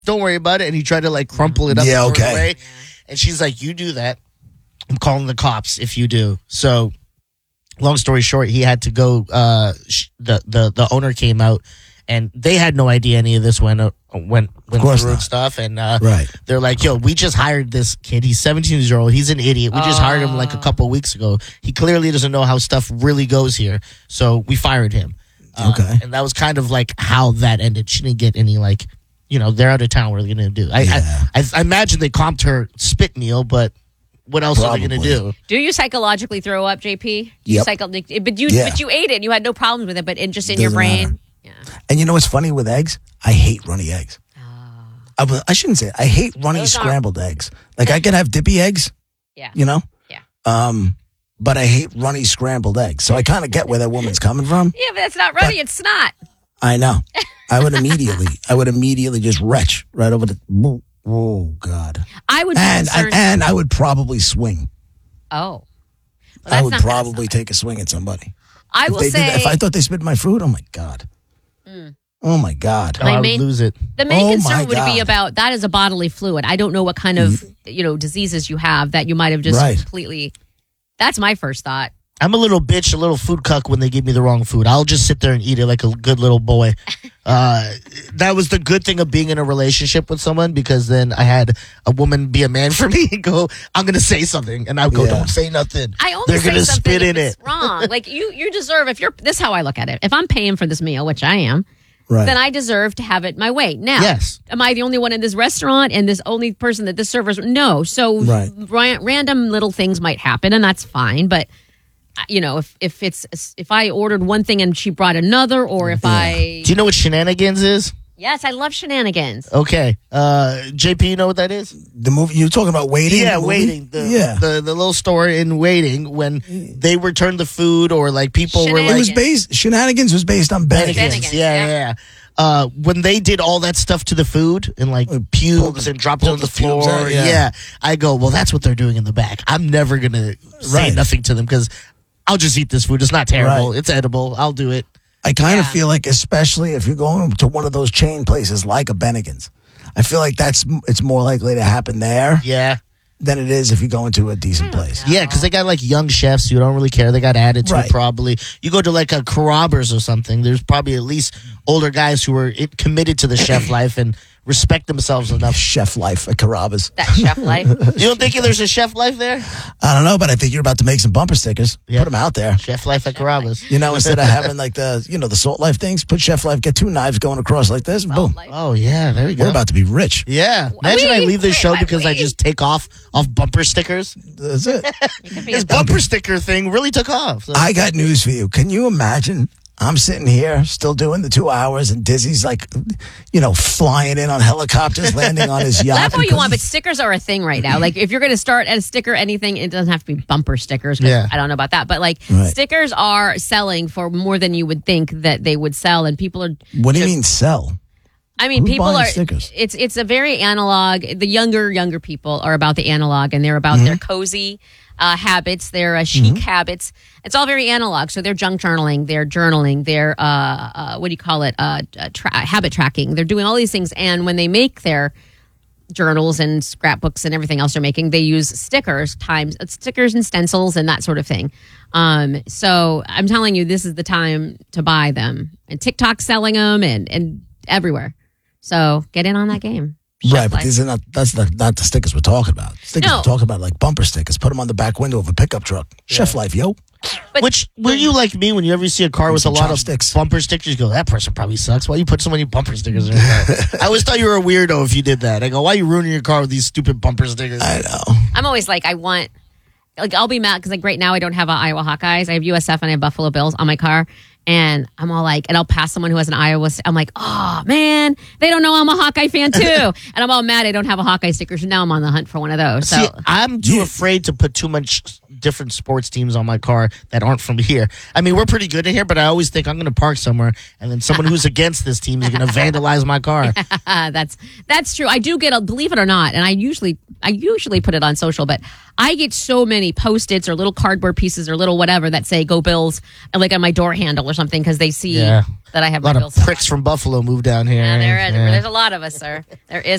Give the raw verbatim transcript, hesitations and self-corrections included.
don't worry about it. And he tried to like crumple it up. Yeah, and throw it okay. away. And she's like, you do that. I'm calling the cops if you do. So long story short, he had to go. Uh, sh- the, the, the owner came out and they had no idea any of this went, uh, went, went course through and not. stuff. And uh, Right. they're like, yo, we just hired this kid. He's seventeen years old. He's an idiot. We just hired him like a couple of weeks ago. He clearly doesn't know how stuff really goes here. So we fired him. Uh, Okay. And that was kind of like how that ended. She didn't get any like, you know, they're out of town. What are they going to do? I, Yeah. I, I I imagine they comped her spit meal, but what else are they going to Probably. do? Do you psychologically throw up, J P? Do you Yep. psycho- but you Yeah. but you ate it and you had no problems with it, but in, just in your Doesn't brain. matter. Yeah. And you know what's funny with eggs? I hate runny eggs. I, w- I shouldn't say it. I hate runny Those aren't- scrambled eggs. Like I can have dippy eggs, Yeah. you know? Yeah. Um, but I hate runny scrambled eggs. So I kind of get where that woman's coming from. Yeah, but that's not runny, it's snot. I know. I would immediately, I would immediately just retch right over the. Oh, oh, God. I would be And, and concerned. and I would probably swing. oh. Well, I that's would not gonna probably stop. take a swing at somebody. I If will they say did that, if I thought they spit in my food, oh my God. Oh my God. Oh, My I would main- lose it. the main Oh, my concern would be God. about that is a bodily fluid. I don't know what kind of you know diseases you have that you might have just Right. completely. That's my first thought. I'm a little bitch, a little food cuck when they give me the wrong food. I'll just sit there and eat it like a good little boy. Uh, that was the good thing of being in a relationship with someone because then I had a woman be a man for me and go, I'm going to say something. And I would go, Yeah. don't say nothing. I only They're say gonna something spit if in it's it. wrong. Like you, you deserve. If you're this, is how I look at it. If I'm paying for this meal, which I am, Right. then I deserve to have it my way. Now, Yes. am I the only one in this restaurant and this only person that this servers? No. So Right. ra- random little things might happen, and that's fine. But uh, you know, if if it's if I ordered one thing and she brought another, or if I Do you know what shenanigans is? yes, I love shenanigans. Okay. Uh, J P, you know what that is? The movie, you're talking about waiting? Yeah, the movie? waiting. The, yeah. The, the little store in Waiting when they returned the food or like people were it like. was based, Shenanigans was based on Bennigan's. Bennigan's. Yeah, yeah. yeah. yeah. Uh, when they did all that stuff to the food and like pubes and dropped it on pulled the the pubes floor, out, yeah. yeah. I go, well, that's what they're doing in the back. I'm never gonna say Right. nothing to them because I'll just eat this food. It's not terrible. Right. It's edible. I'll do it. I kind of Yeah. feel like, especially if you're going to one of those chain places like a Bennigan's, I feel like that's it's more likely to happen there Yeah, than it is if you go into a decent place. yeah, because they got like young chefs who don't really care. They got attitude Right. probably. You go to like a Carrabba's or something. There's probably at least older guys who are it, committed to the chef life and respect themselves enough. Chef life at Carrabba's. That chef life. You don't think there's a chef life there? I don't know, but I think you're about to make some bumper stickers. Yeah. Put them out there. Chef life at Carrabba's. You know, instead of having like the, you know, the Salt Life things, put Chef Life, get two knives going across like this, and boom. Life. Oh yeah, there you go. We're about to be rich. Yeah. Imagine I Wait, leave this wait, show wait, because I wait. just take off off bumper stickers. That's it. This bumper sticker thing really took off. So- I got news for you. Can you imagine? I'm sitting here still doing the two hours, and Dizzy's like, you know, flying in on helicopters, landing on his yacht. Laugh all you because- want, but stickers are a thing right now. Like if you're going to start at a sticker, anything, it doesn't have to be bumper stickers. 'Cause Yeah. I don't know about that, but like Right. stickers are selling for more than you would think that they would sell, and people are. What do you mean sell? I mean, Who's people buying are. stickers? It's it's a very analog. The younger younger people are about the analog, and they're about Mm-hmm. their cozy uh, habits, their uh, chic habits. It's all very analog. So they're junk journaling, they're journaling, they're uh, uh, what do you call it? Uh, uh, tra- habit tracking. They're doing all these things, and when they make their journals and scrapbooks and everything else they're making, they use stickers, times stickers and stencils and that sort of thing. Um, so I'm telling you, this is the time to buy them. And TikTok's selling them, and and everywhere. So get in on that game. Right, Chef but life. these are not. That's not, not the stickers we're talking about. Stickers No. we're talking about like bumper stickers. Put them on the back window of a pickup truck. Chef Life, yo. But Which were you like me when you ever see a car with a Some lot chopsticks. of bumper stickers? You go, that person probably sucks. Why you put so many bumper stickers in your car? I always thought you were a weirdo if you did that. I go, why are you ruining your car with these stupid bumper stickers? I know. I'm always like, I want, like, I'll be mad because, like, right now I don't have a Iowa Hawkeyes. I have U S F and I have Buffalo Bills on my car. And I'm all like, and I'll pass someone who has an Iowa. st- I'm like, oh, man, they don't know I'm a Hawkeye fan, too. And I'm all mad I don't have a Hawkeye sticker. So now I'm on the hunt for one of those. So See, I'm too Yeah. afraid to put too much different sports teams on my car that aren't from here. I mean, we're pretty good in here, but I always think I'm going to park somewhere, and then someone who's against this team is going to vandalize my car. Uh, that's that's true. I do get a believe it or not, and I usually I usually put it on social, but I get so many post-its or little cardboard pieces or little whatever that say "Go Bills" like on my door handle or something because they see Yeah. that I have A lot my of bill so pricks from Buffalo moved down here. Yeah, there is. Yeah. There's a lot of us, sir. There is.